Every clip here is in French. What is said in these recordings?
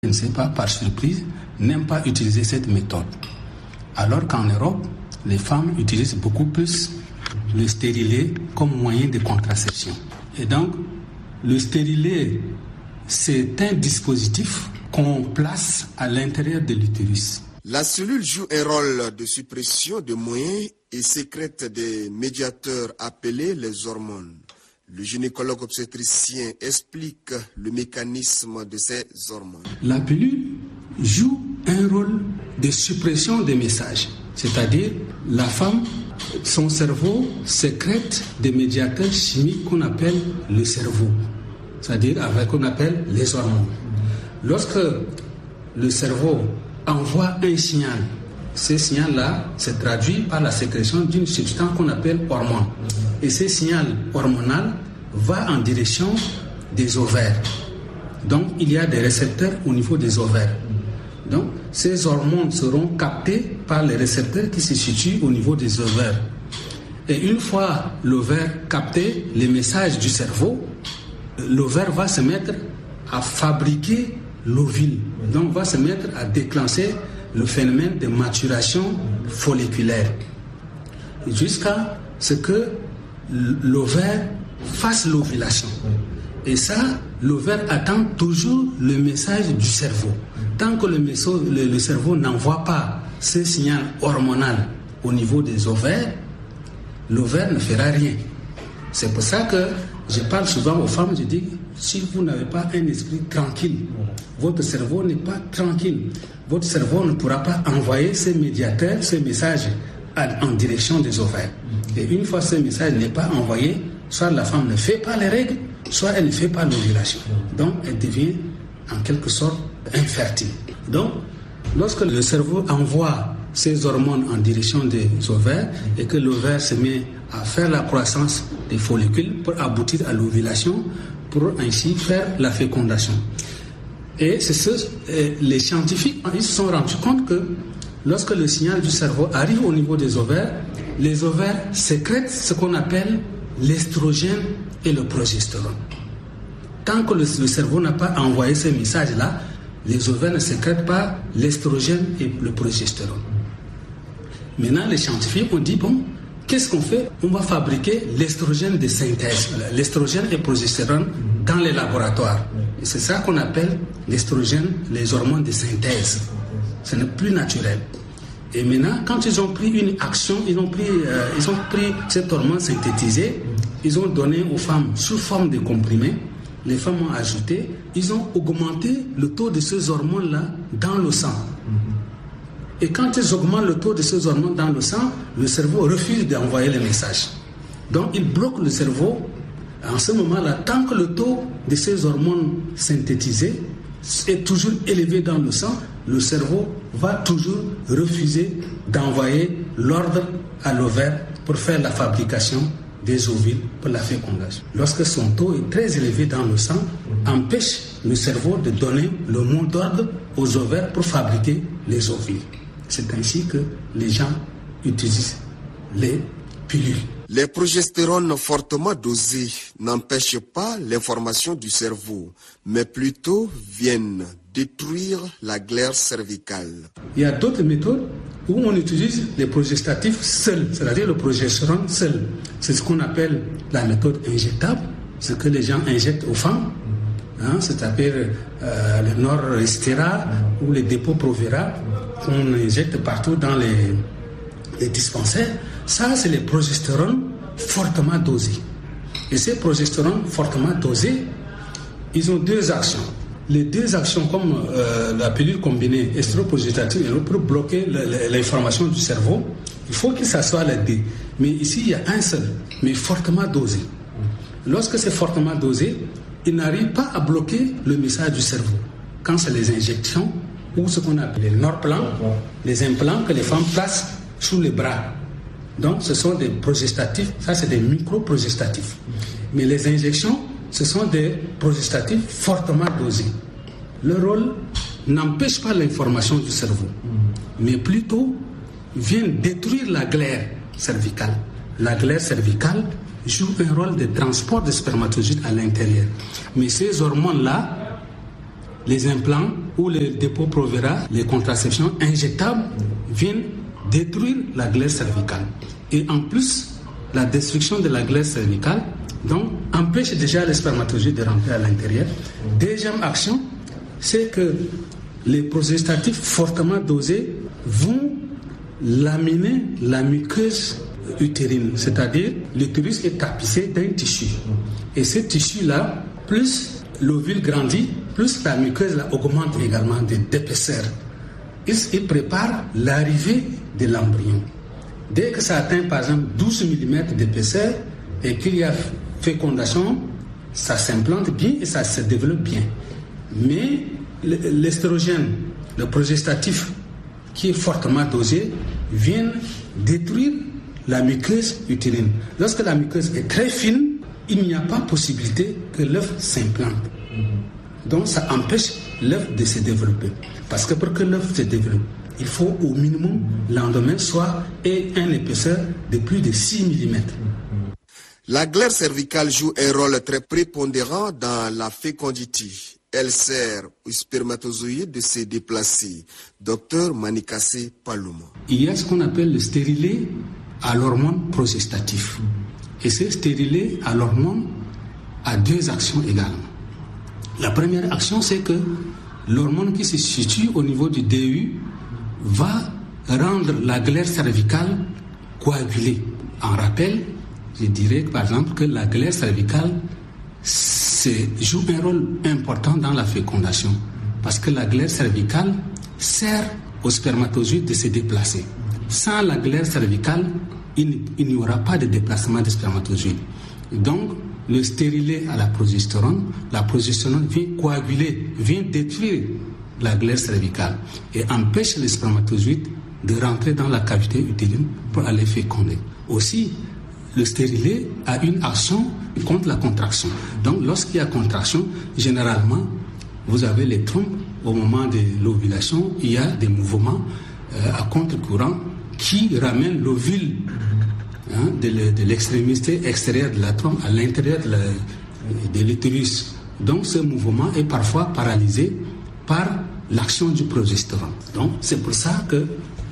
je ne sais pas, par surprise, n'aiment pas utiliser cette méthode. Alors qu'en Europe, les femmes utilisent beaucoup plus le stérilet comme moyen de contraception. Et donc, le stérilet, c'est un dispositif qu'on place à l'intérieur de l'utérus. La cellule joue un rôle de suppression de moyens et sécrète des médiateurs appelés les hormones. Le gynécologue obstétricien explique le mécanisme de ces hormones. La pilule joue un rôle de suppression des messages. C'est-à-dire, la femme, son cerveau sécrète des médiateurs chimiques qu'on appelle le cerveau. C'est-à-dire qu'on appelle les hormones. Lorsque le cerveau envoie un signal, ce signal-là se traduit par la sécrétion d'une substance qu'on appelle hormone. Et ce signal hormonal va en direction des ovaires. Donc, il y a des récepteurs au niveau des ovaires. Donc, ces hormones seront captées par les récepteurs qui se situent au niveau des ovaires. Et une fois l'ovaire capté les messages du cerveau, l'ovaire va se mettre à fabriquer l'ovule. Donc, va se mettre à déclencher le phénomène de maturation folliculaire jusqu'à ce que l'ovaire fasse l'ovulation. Et ça, l'ovaire attend toujours le message du cerveau. Tant que le cerveau n'envoie pas ce signal hormonal au niveau des ovaires, l'ovaire ne fera rien. C'est pour ça que je parle souvent aux femmes, je dis, si vous n'avez pas un esprit tranquille, votre cerveau n'est pas tranquille. Votre cerveau ne pourra pas envoyer ces médiateurs, ces messages en direction des ovaires. Et une fois ce message n'est pas envoyé, soit la femme ne fait pas les règles, soit elle ne fait pas l'ovulation. Donc elle devient en quelque sorte infertile. Donc, lorsque le cerveau envoie ces hormones en direction des ovaires et que l'ovaire se met à faire la croissance des follicules pour aboutir à l'ovulation, pour ainsi faire la fécondation. Et les scientifiques ils se sont rendus compte que lorsque le signal du cerveau arrive au niveau des ovaires, les ovaires sécrètent ce qu'on appelle l'estrogène et le progestérone. Tant que le cerveau n'a pas envoyé ces messages-là, les ovaires ne sécrètent pas l'estrogène et le progestérone. Maintenant, les scientifiques ont dit, bon, qu'est-ce qu'on fait? On va fabriquer l'estrogène de synthèse, l'estrogène et le progestérone dans les laboratoires. Et c'est ça qu'on appelle l'estrogène, les hormones de synthèse. Ce n'est plus naturel. Et maintenant, quand ils ont pris une action, ils ont pris cette hormone synthétisée, ils ont donné aux femmes sous forme de comprimés, les femmes ont ajouté, ils ont augmenté le taux de ces hormones-là dans le sang. Et quand ils augmentent le taux de ces hormones dans le sang, le cerveau refuse d'envoyer les messages. Donc, il bloque le cerveau. En ce moment-là, tant que le taux de ces hormones synthétisées est toujours élevé dans le sang, le cerveau va toujours refuser d'envoyer l'ordre à l'ovaire pour faire la fabrication des ovules pour la fécondation. Lorsque son taux est très élevé dans le sang, empêche le cerveau de donner le mot d'ordre aux ovaires pour fabriquer les ovules. C'est ainsi que les gens utilisent les pilules. Les progestérones fortement dosés n'empêchent pas l'information du cerveau, mais plutôt viennent détruire la glaire cervicale. Il y a d'autres méthodes où on utilise les progestatifs seuls, c'est-à-dire le progestérone seul. C'est ce qu'on appelle la méthode injectable, ce que les gens injectent aux femmes. C'est-à-dire le Norestera ou les dépôts Provera qu'on injecte partout dans les dispensaires. Ça, c'est les progestérones fortement dosés. Et ces progestérones fortement dosés, ils ont deux actions. Les deux actions, comme la pilule combinée estroprogestative, pour bloquer l'information du cerveau, il faut que ça soit les deux. Mais ici, il y a un seul, mais fortement dosé. Lorsque c'est fortement dosé, il n'arrive pas à bloquer le message du cerveau. Quand c'est les injections ou ce qu'on appelle les norplans, les implants que les femmes placent sous les bras. Donc, ce sont des progestatifs, ça c'est des micro-progestatifs. Mais les injections, ce sont des progestatifs fortement dosés. Le rôle n'empêche pas l'information du cerveau, mais plutôt vient détruire la glaire cervicale. La glaire cervicale joue un rôle de transport des spermatozoïdes à l'intérieur. Mais ces hormones-là les implants ou les Depo-Provera, les contraceptions injectables, viennent détruire la glaire cervicale. Et en plus, la destruction de la glaire cervicale donc, empêche déjà les spermatozoïdes de rentrer à l'intérieur. Deuxième action, c'est que les progestatifs fortement dosés vont laminer la muqueuse utérine, c'est-à-dire l'utérus est tapissé d'un tissu. Et ce tissu-là, plus l'ovule grandit, plus la muqueuse là, augmente également d'épaisseur. Il prépare l'arrivée de l'embryon. Dès que ça atteint par exemple 12 mm d'épaisseur et qu'il y a fécondation, ça s'implante bien et ça se développe bien. Mais l'estrogène, le progestatif qui est fortement dosé, vient détruire la muqueuse utérine. Lorsque la muqueuse est très fine, il n'y a pas possibilité que l'œuf s'implante. Donc ça empêche l'œuf de se développer. Parce que pour que l'œuf se développe, il faut au minimum l'endomètre soit ait une épaisseur de plus de 6 mm. La glaire cervicale joue un rôle très prépondérant dans la fécondité. Elle sert aux spermatozoïdes de se déplacer. Docteur Manikassé Palouma. Il y a ce qu'on appelle le stérilet à l'hormone progestatif. Et ce stérilet à l'hormone a deux actions également. La première action, c'est que l'hormone qui se situe au niveau du DU va rendre la glaire cervicale coagulée. En rappel, je dirais par exemple que la glaire cervicale joue un rôle important dans la fécondation parce que la glaire cervicale sert aux spermatozoïdes de se déplacer. Sans la glaire cervicale, il n'y aura pas de déplacement des spermatozoïdes. Donc, le stérilet à la progestérone vient coaguler, vient détruire la glaire cervicale et empêche les spermatozoïdes de rentrer dans la cavité utérine pour aller féconder. Aussi, le stérilet a une action contre la contraction. Donc, lorsqu'il y a contraction, généralement, vous avez les trompes. Au moment de l'ovulation, il y a des mouvements à contre-courant qui ramènent l'ovule de l'extrémité extérieure de la trompe à l'intérieur de l'utérus. Donc, ce mouvement est parfois paralysé par l'action du progestérone. Donc, c'est pour ça que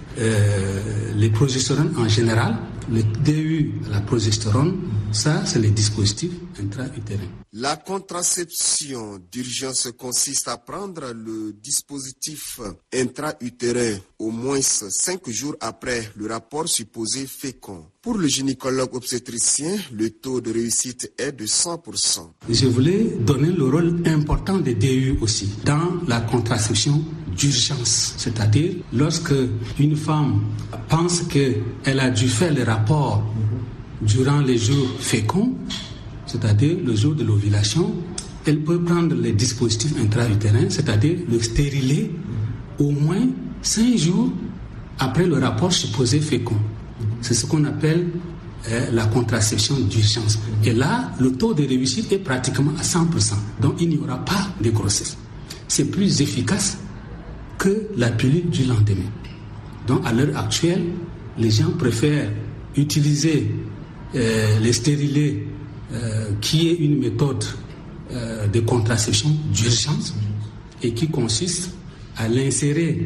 les progestérones en général, le DU, la progestérone, ça, c'est les dispositifs intra-utérins. La contraception d'urgence consiste à prendre le dispositif intra-utérin au moins 5 jours après le rapport supposé fécond. Pour le gynécologue obstétricien, le taux de réussite est de 100%. Je voulais donner le rôle important des DU aussi dans la contraception d'urgence. C'est-à-dire, lorsque une femme pense qu'elle a dû faire le rapport durant les jours féconds, c'est-à-dire le jour de l'ovulation, elle peut prendre les dispositifs intra-utérins, c'est-à-dire le stérilet, au moins 5 jours après le rapport supposé fécond. C'est ce qu'on appelle la contraception d'urgence. Et là, le taux de réussite est pratiquement à 100%. Donc, il n'y aura pas de grossesse. C'est plus efficace que la pilule du lendemain. Donc, à l'heure actuelle, les gens préfèrent utiliser les stérilets qui est une méthode de contraception d'urgence et qui consiste à l'insérer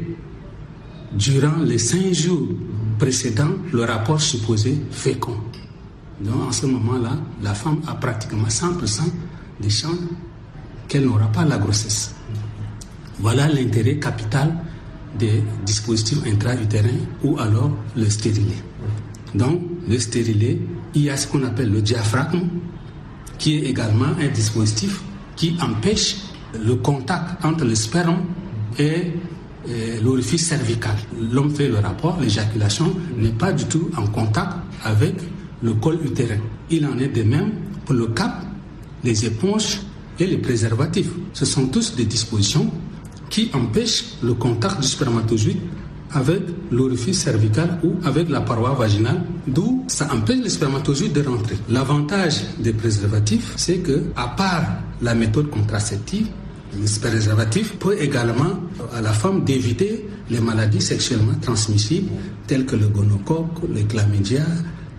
durant les 5 jours précédents le rapport supposé fécond. Donc en ce moment-là, la femme a pratiquement 100% de chances qu'elle n'aura pas la grossesse. Voilà l'intérêt capital des dispositifs intra-utérins ou alors le stérilet. Donc le stérilet, il y a ce qu'on appelle le diaphragme, qui est également un dispositif qui empêche le contact entre le sperme et l'orifice cervical. L'homme fait le rapport, l'éjaculation n'est pas du tout en contact avec le col utérin. Il en est de même pour le cap, les éponges et les préservatifs. Ce sont tous des dispositions qui empêchent le contact du spermatozoïde avec l'orifice cervical ou avec la paroi vaginale, d'où ça empêche les spermatozoïdes de rentrer. L'avantage des préservatifs, c'est que, à part la méthode contraceptive, le préservatif peut également à la femme d'éviter les maladies sexuellement transmissibles telles que le gonocoque, les chlamydia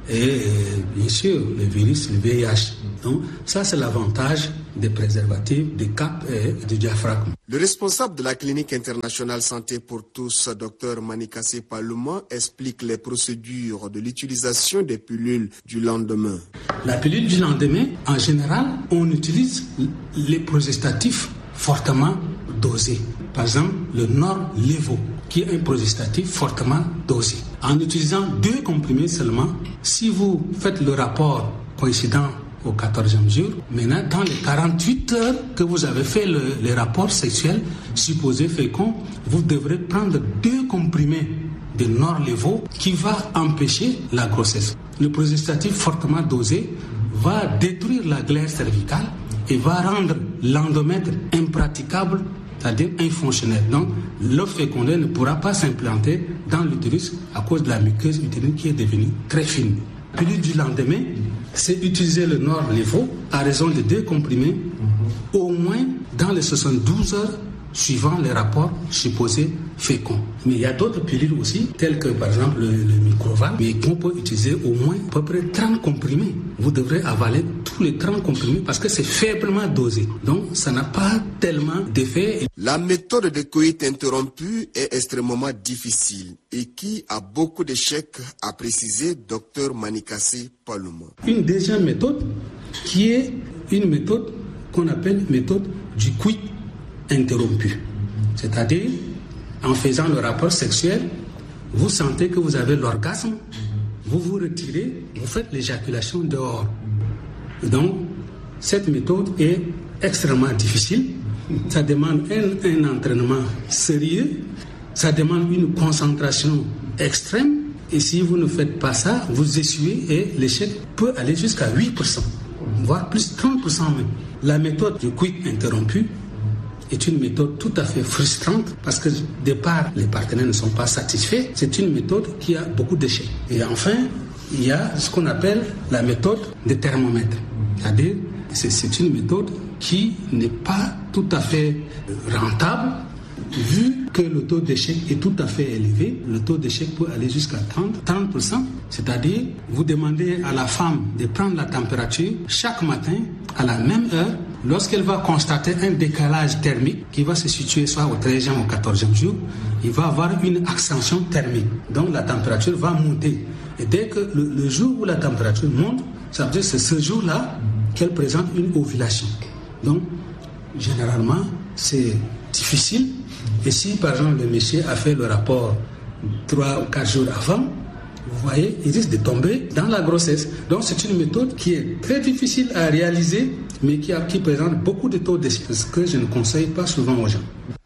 et bien sûr le virus, le VIH. Donc ça c'est l'avantage des préservatifs, des capes et du diaphragme. Le responsable de la clinique internationale Santé pour tous, Dr Manikassé Palouma, explique les procédures de l'utilisation des pilules du lendemain. La pilule du lendemain, en général, on utilise les progestatifs fortement dosés. Par exemple, le Norlevo, qui est un progestatif fortement dosé. En utilisant 2 comprimés seulement, si vous faites le rapport coïncident au 14e jour, maintenant, dans les 48 heures que vous avez fait le rapport sexuel supposé fécond, vous devrez prendre 2 comprimés de Norlevo qui va empêcher la grossesse. Le progestatif fortement dosé va détruire la glaire cervicale et va rendre l'endomètre impraticable, c'est-à-dire infonctionnel. Donc, l'œuf fécondé ne pourra pas s'implanter dans l'utérus à cause de la muqueuse utérine qui est devenue très fine. La pilule du lendemain, c'est utiliser le Norlevo à raison de 2 comprimés, au moins dans les 72 heures suivant les rapports supposés féconds. Mais il y a d'autres pilules aussi, telles que par exemple le Microval, mais qu'on peut utiliser au moins à peu près 30 comprimés. Vous devrez avaler tous les 30 comprimés parce que c'est faiblement dosé. Donc ça n'a pas tellement d'effet. La méthode de coït interrompu est extrêmement difficile et qui a beaucoup d'échecs, a précisé Dr Manikassé Palouma. Une deuxième méthode qui est une méthode qu'on appelle méthode du coït interrompu. C'est-à-dire, en faisant le rapport sexuel, vous sentez que vous avez l'orgasme, vous vous retirez, vous faites l'éjaculation dehors. Donc, cette méthode est extrêmement difficile. Ça demande un entraînement sérieux, ça demande une concentration extrême. Et si vous ne faites pas ça, vous essuyez et l'échec peut aller jusqu'à 8%, voire plus 30% même. La méthode du coït interrompu est une méthode tout à fait frustrante parce que de part, les partenaires ne sont pas satisfaits. C'est une méthode qui a beaucoup d'échecs. Et enfin, il y a ce qu'on appelle la méthode de thermomètre. C'est-à-dire, c'est une méthode qui n'est pas tout à fait rentable vu que le taux d'échec est tout à fait élevé. Le taux d'échec peut aller jusqu'à 30%. C'est-à-dire, vous demandez à la femme de prendre la température chaque matin à la même heure. Lorsqu'elle va constater un décalage thermique qui va se situer soit au 13e ou 14e jour, il va avoir une ascension thermique. Donc la température va monter. Et dès que le jour où la température monte, ça veut dire que c'est ce jour-là qu'elle présente une ovulation. Donc, généralement, c'est difficile. Et si, par exemple, le monsieur a fait le rapport 3 ou 4 jours avant, vous voyez, il risque de tomber dans la grossesse. Donc, c'est une méthode qui est très difficile à réaliser, mais qui présente beaucoup de taux d'échec, ce que je ne conseille pas souvent aux gens.